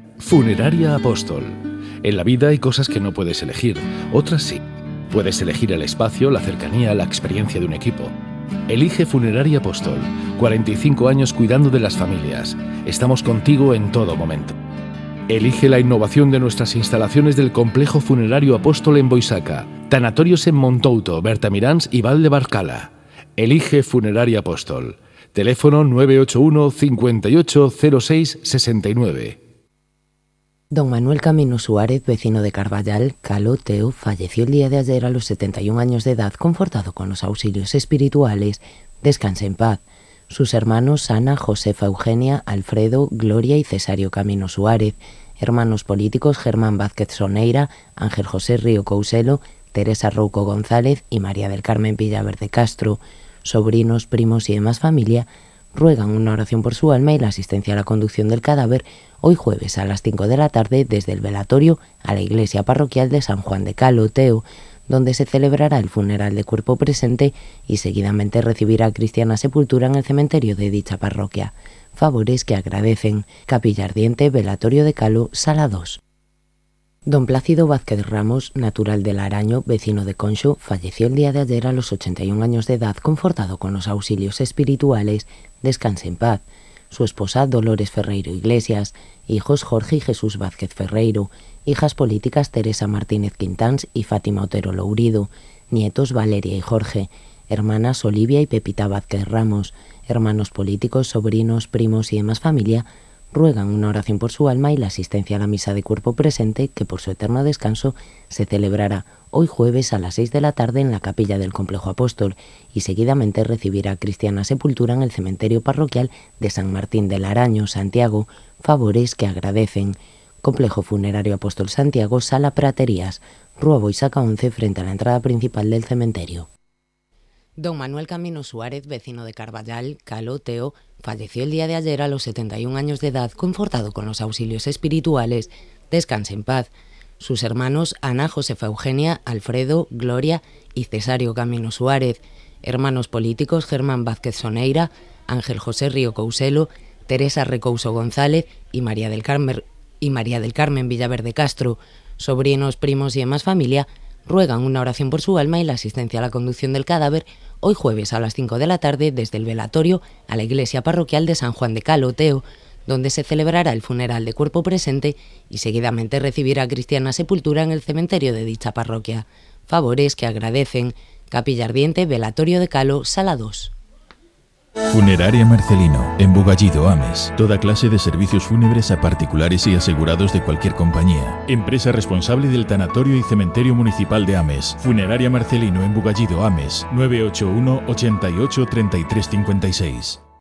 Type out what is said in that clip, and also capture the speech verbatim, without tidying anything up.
Funeraria Apóstol. En la vida hay cosas que no puedes elegir, otras sí. Puedes elegir el espacio, la cercanía, la experiencia de un equipo. Elige Funeraria Apóstol. cuarenta y cinco años cuidando de las familias. Estamos contigo en todo momento. Elige la innovación de nuestras instalaciones del Complejo Funerario Apóstol en Boisaca, Tanatorios en Montouto, Bertamiráns y Val de Barcala. Elige Funeraria Apóstol. Teléfono nueve ocho uno, cincuenta y ocho, cero seis, sesenta y nueve. Don Manuel Camino Suárez, vecino de Carballal, Calo, Teo, falleció el día de ayer a los setenta y un años de edad, confortado con los auxilios espirituales. Descanse en paz. Sus hermanos Ana, Josefa Eugenia, Alfredo, Gloria y Cesario Camino Suárez. Hermanos políticos Germán Vázquez Soneira, Ángel José Río Couselo, Teresa Rouco González y María del Carmen Villaverde Castro. Sobrinos, primos y demás familia ruegan una oración por su alma y la asistencia a la conducción del cadáver hoy jueves a las cinco de la tarde desde el velatorio a la iglesia parroquial de San Juan de Calo, Teo, donde se celebrará el funeral de cuerpo presente y seguidamente recibirá cristiana sepultura en el cementerio de dicha parroquia. Favores que agradecen. Capilla Ardiente, velatorio de Calo, Sala dos. Don Plácido Vázquez Ramos, natural del Araño, vecino de Conxo, falleció el día de ayer a los ochenta y un años de edad, confortado con los auxilios espirituales. Descanse en paz. Su esposa Dolores Ferreiro Iglesias, hijos Jorge y Jesús Vázquez Ferreiro, hijas políticas Teresa Martínez Quintáns y Fátima Otero Lourido, nietos Valeria y Jorge, hermanas Olivia y Pepita Vázquez Ramos, hermanos políticos, sobrinos, primos y demás familia, ruegan una oración por su alma y la asistencia a la misa de cuerpo presente que por su eterno descanso se celebrará hoy jueves a las seis de la tarde en la capilla del Complejo Apóstol y seguidamente recibirá cristiana sepultura en el cementerio parroquial de San Martín del Araño, Santiago. Favores que agradecen. Complejo Funerario Apóstol Santiago, Sala Praterías, Rúa Boisaca once, frente a la entrada principal del cementerio. Don Manuel Camino Suárez, vecino de Carballal, Calo, Teo, falleció el día de ayer a los setenta y un años de edad, confortado con los auxilios espirituales. Descanse en paz. Sus hermanos Ana, Josefa Eugenia, Alfredo, Gloria y Cesario Camino Suárez, hermanos políticos Germán Vázquez Soneira, Ángel José Río Couselo, Teresa Recouso González y María del Carmen, y María del Carmen Villaverde Castro, sobrinos, primos y demás familia, ruegan una oración por su alma y la asistencia a la conducción del cadáver hoy jueves a las cinco de la tarde desde el velatorio a la iglesia parroquial de San Juan de Calo, Teo, donde se celebrará el funeral de cuerpo presente y seguidamente recibirá cristiana sepultura en el cementerio de dicha parroquia. Favores que agradecen. Capilla Ardiente, velatorio de Calo, Sala dos. Funeraria Marcelino, en Bugallido, Ames. Toda clase de servicios fúnebres a particulares y asegurados de cualquier compañía. Empresa responsable del Tanatorio y Cementerio Municipal de Ames. Funeraria Marcelino, en Bugallido, Ames. nueve ocho uno, ochenta y ocho, treinta y tres cincuenta y seis.